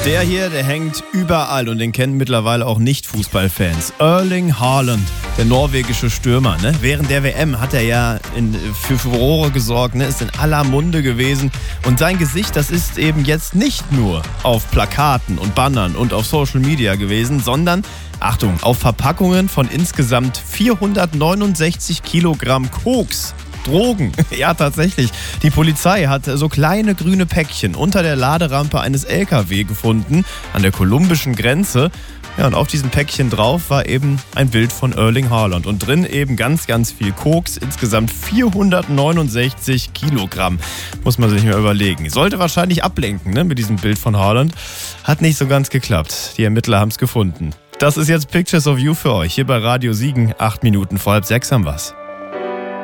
Der hier, der hängt überall und den kennen mittlerweile auch Nicht-Fußballfans. Erling Haaland, der norwegische Stürmer. Ne? Während der WM hat er ja für Furore gesorgt, ne? Ist in aller Munde gewesen. Und sein Gesicht, das ist eben jetzt nicht nur auf Plakaten und Bannern und auf Social Media gewesen, sondern, Achtung, auf Verpackungen von insgesamt 469 Kilogramm Koks. Drogen. Ja, tatsächlich. Die Polizei hat so kleine grüne Päckchen unter der Laderampe eines LKW gefunden, an der kolumbischen Grenze. Ja, und auf diesem Päckchen drauf war eben ein Bild von Erling Haaland. Und drin eben ganz, ganz viel Koks, insgesamt 469 Kilogramm. Muss man sich mal überlegen. Sollte wahrscheinlich ablenken, ne, mit diesem Bild von Haaland. Hat nicht so ganz geklappt. Die Ermittler haben es gefunden. Das ist jetzt Pictures of You für euch. Hier bei Radio Siegen. 8 Minuten vor 5:30 haben wir's.